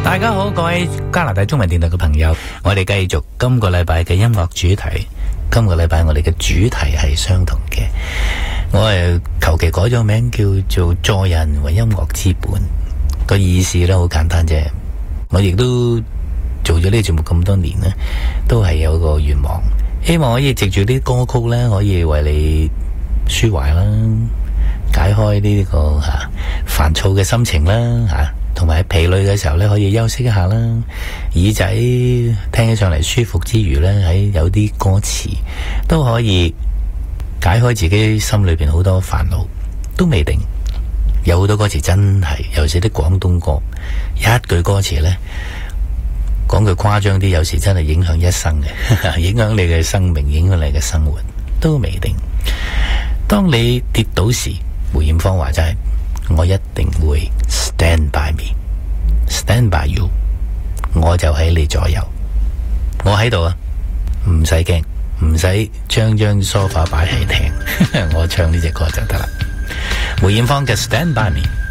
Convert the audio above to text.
大家好，各位加拿大中文電台嘅朋友，我哋繼續今個禮拜嘅音樂主題。今個禮拜我哋嘅主題係相同嘅，我係求其改咗名叫做助人為音樂之本，個意思咧好簡單啫。我亦都做咗呢個節目咁多年咧，都係有個願望，希望可以藉住啲歌曲咧，可以為你抒懷啦，解開呢個煩躁嘅心情啦，同埋喺疲累嘅時候咧，可以休息一下啦。耳仔聽起上嚟舒服之餘咧，喺有啲歌詞都可以解開自己心裏邊好多煩惱，都未定。有好多歌詞真係，尤其是啲廣東歌，一句歌詞咧，講句誇張啲，有時真係影響一生嘅，影響你嘅生命，影響你嘅生活，都未定。當你跌倒時，梅艷芳話就係，我一定會 stand by me，stand by you， 我就喺你左右，我喺度啊，唔使驚，唔使將梳化擺喺廳，我唱呢隻歌就得啦。梅艷芳嘅 Stand by me。